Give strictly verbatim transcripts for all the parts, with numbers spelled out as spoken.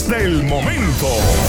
noticias del momento.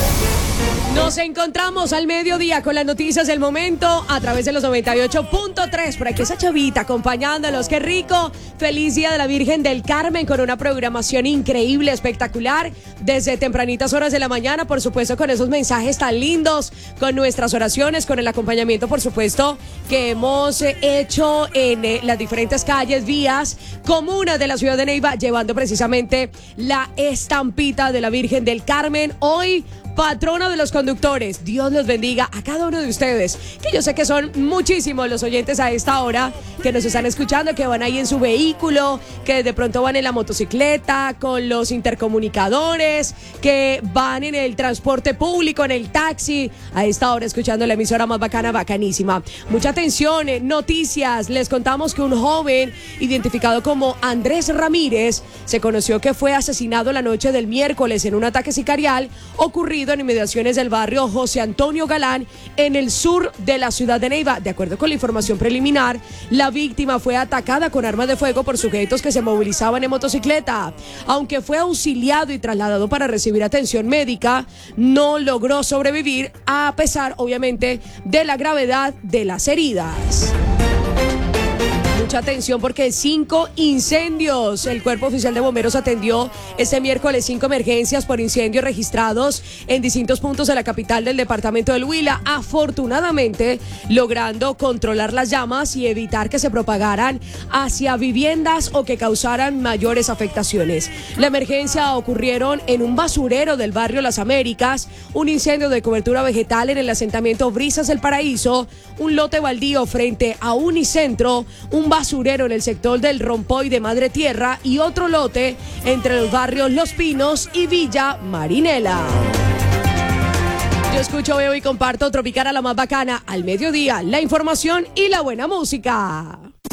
Nos encontramos al mediodía con las noticias del momento a través de los noventa y ocho punto tres. Por aquí esa chavita acompañándolos. ¡Qué rico! Feliz Día de la Virgen del Carmen con una programación increíble, espectacular. Desde tempranitas horas de la mañana, por supuesto, con esos mensajes tan lindos, con nuestras oraciones, con el acompañamiento, por supuesto, que hemos hecho en eh, las diferentes calles, vías, comunas de la ciudad de Neiva, llevando precisamente la estampita de la Virgen del Carmen. Hoy, patrona de los conductores, Dios los bendiga a cada uno de ustedes, que yo sé que son muchísimos los oyentes a esta hora que nos están escuchando, que van ahí en su vehículo, que de pronto van en la motocicleta, con los intercomunicadores, que van en el transporte público, en el taxi, a esta hora escuchando la emisora más bacana, bacanísima. Mucha atención, eh, noticias, les contamos que un joven identificado como Andrés Ramírez se conoció que fue asesinado la noche del miércoles en un ataque sicarial ocurrido en inmediaciones del barrio José Antonio Galán, en el sur de la ciudad de Neiva. De acuerdo con la información preliminar, la víctima fue atacada con armas de fuego por sujetos que se movilizaban en motocicleta. Aunque fue auxiliado y trasladado para recibir atención médica, no logró sobrevivir, a pesar, obviamente, de la gravedad de las heridas. Mucha atención porque cinco incendios. El Cuerpo Oficial de Bomberos atendió este miércoles cinco emergencias por incendios registrados en distintos puntos de la capital del departamento del Huila, afortunadamente logrando controlar las llamas y evitar que se propagaran hacia viviendas o que causaran mayores afectaciones. La emergencia ocurrieron en un basurero del barrio Las Américas, un incendio de cobertura vegetal en el asentamiento Brisas del Paraíso, un lote baldío frente a Unicentro, un basurero en el sector del Rompoy de Madre Tierra y otro lote entre los barrios Los Pinos y Villa Marinela. Yo escucho, veo y comparto Tropicana, la más bacana, al mediodía, la información y la buena música.